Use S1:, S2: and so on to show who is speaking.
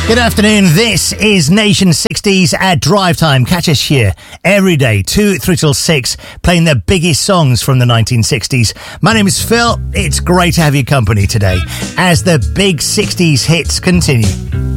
S1: Good afternoon. This is Nation 60s at Drive Time. Catch us here every day, 2 through till 6, playing the biggest songs from the 1960s. My name is Phil. It's great to have your company today as the big 60s hits continue.